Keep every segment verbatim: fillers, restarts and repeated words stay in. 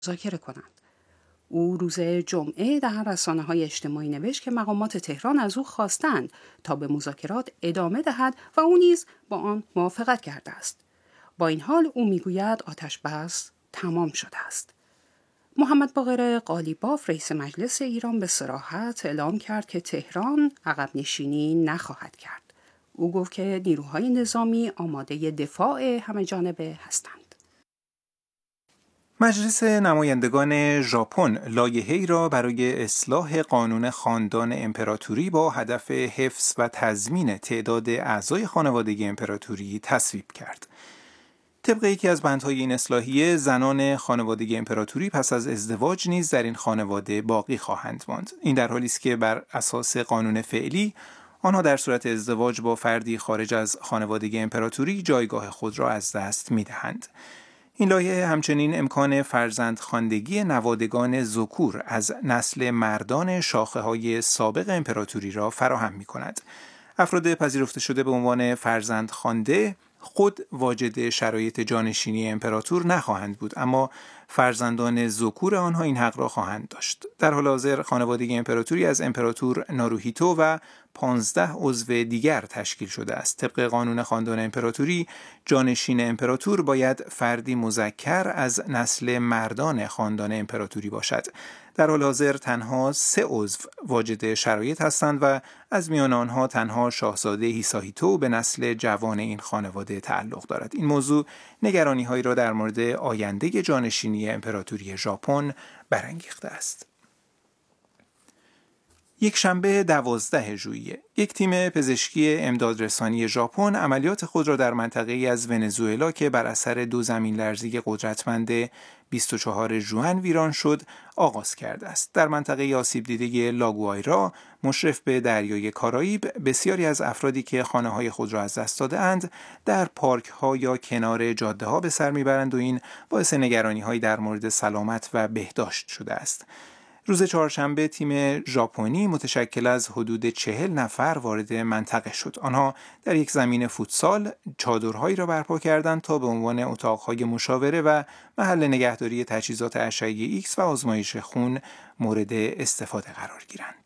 مذاکره کنند. او روز جمعه در رسانه‌های اجتماعی نوشت که مقامات تهران از او خواستند تا به مذاکرات ادامه دهد و او نیز با آن موافقت کرده است. با این حال او میگوید آتش بس تمام شده است. محمد باقر قالیباف رئیس مجلس ایران به صراحت اعلام کرد که تهران عقب نشینی نخواهد کرد. او گفت که نیروهای نظامی آماده دفاع همه‌جانبه هستند. مجلس نمایندگان ژاپن لایحه‌ای را برای اصلاح قانون خاندان امپراتوری با هدف حفظ و تضمین تعداد اعضای خانواده امپراتوری تصویب کرد. طبق یکی از بندهای این اصلاحیه، زنان خانواده امپراتوری پس از ازدواج نیز در این خانواده باقی خواهند ماند. این در حالی است که بر اساس قانون فعلی آنها در صورت ازدواج با فردی خارج از خانواده امپراتوری جایگاه خود را از دست می‌دهند. این لایحه همچنین امکان فرزندخواندگی نوادگان ذکور از نسل مردان شاخه‌های سابق امپراتوری را فراهم می‌کند. افراد پذیرفته شده به عنوان فرزندخوانده خود واجد شرایط جانشینی امپراتور نخواهند بود، اما فرزندان ذکور آنها این حق را خواهند داشت. در حال حاضر خانواده امپراتوری از امپراتور ناروهیتو و پانزده عضو دیگر تشکیل شده است. طبق قانون خاندان امپراتوری، جانشین امپراتور باید فردی مذکر از نسل مردان خاندان امپراتوری باشد. در حال حاضر تنها سه عضو واجد شرایط هستند و از میان آنها تنها شاهزاده هیساهیتو به نسل جوان این خانواده تعلق دارد. این موضوع نگرانی‌هایی را در مورد آینده جانشینی امپراتوری ژاپن برانگیخته است. یک شنبه دوازده ژوئیه، یک تیم پزشکی امدادرسانی ژاپن عملیات خود را در منطقه‌ای از ونزوئلا که بر اثر دو زمین لرزه قدرتمند بیست و چهارم ژوئن ویران شد آغاز کرده است. در منطقه آسیب دیده لاگوایرا مشرف به دریای کارائیب، بسیاری از افرادی که خانه‌های خود را از دست داده‌اند در پارک‌ها یا کنار جاده‌ها به سر می‌برند و این باعث نگرانی‌هایی در مورد سلامت و بهداشت شده است. روز چهارشنبه تیم ژاپنی متشکل از حدود چهل نفر وارد منطقه شد. آنها در یک زمین فوتسال چادرهایی را برپا کردند تا به عنوان اتاقهای مشاوره و محل نگهداری تجهیزات اشعه ایکس و آزمایش خون مورد استفاده قرار گیرند.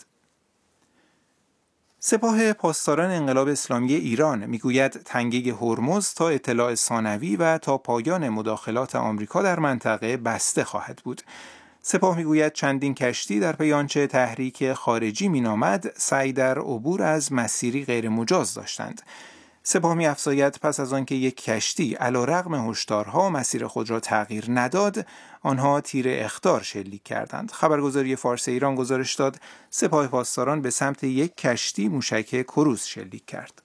سپاه پاسداران انقلاب اسلامی ایران میگوید تنگه هرمز تا اطلاع ثانوی و تا پایان مداخلات آمریکا در منطقه بسته خواهد بود. سپاه میگوید چندین کشتی در پی آنچه تحریک خارجی مینامد سعی در عبور از مسیری غیر مجاز داشتند. سپاه می‌افزاید پس از آنکه یک کشتی علیرغم هشدارها مسیر خود را تغییر نداد، آنها تیر اخطار شلیک کردند. خبرگزاری فارس ایران گزارش داد سپاه پاسداران به سمت یک کشتی موشک کروز شلیک کرد.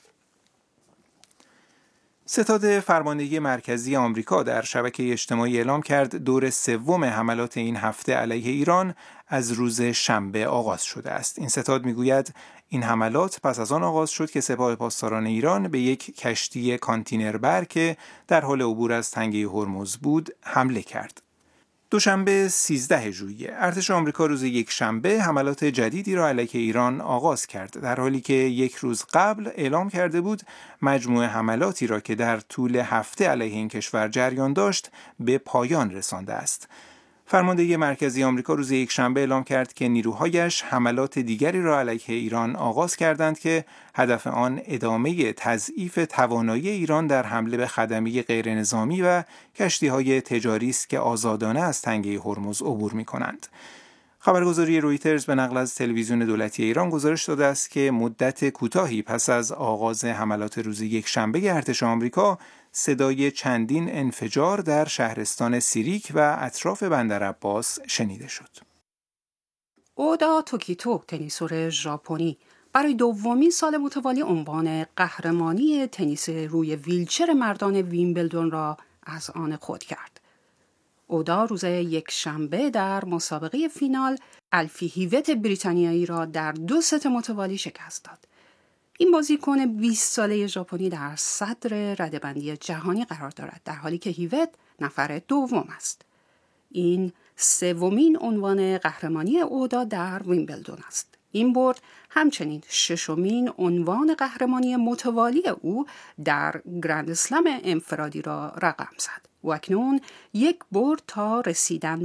ستاد فرماندهی مرکزی آمریکا در شبکه اجتماعی اعلام کرد دور سوم حملات این هفته علیه ایران از روز شنبه آغاز شده است. این ستاد میگوید این حملات پس از آن آغاز شد که سپاه پاسداران ایران به یک کشتی کانتینربر که در حال عبور از تنگه هرمز بود حمله کرد. دوشنبه سیزده ژوئیه، ارتش آمریکا روز یک شنبه حملات جدیدی را علیه ایران آغاز کرد، در حالی که یک روز قبل اعلام کرده بود مجموعه حملاتی را که در طول هفته علیه این کشور جریان داشت به پایان رسانده است. فرماندهی مرکزی آمریکا روز یک شنبه اعلام کرد که نیروهایش حملات دیگری را علیه ایران آغاز کردند که هدف آن ادامه تضعیف توانایی ایران در حمله به خدمه غیرنظامی و کشتی‌های تجاری است که آزادانه از تنگه هرمز عبور می‌کنند. خبرگزاری رویترز به نقل از تلویزیون دولتی ایران گزارش داده است که مدت کوتاهی پس از آغاز حملات روز یک شنبه ارتش آمریکا، صدای چندین انفجار در شهرستان سیریک و اطراف بندر عباس شنیده شد. اودا توکیتو، تنیسور ژاپنی، برای دومین سال متوالی عنوان قهرمانی تنیس روی ویلچر مردان ویمبلدون را از آن خود کرد. اودا روز یک شنبه در مسابقه فینال الفی هیوت بریتانیایی را در دو ست متوالی شکست داد. این بازیکن بیست ساله ژاپنی در صدر رده‌بندی جهانی قرار دارد، در حالی که هیوت نفر دوم است. این سومین عنوان قهرمانی اودا در ویمبلدون است. این برد همچنین ششمین عنوان قهرمانی متوالی او در گرند اسلم انفرادی را رقم زد. و اکنون یک برد تا رسیدن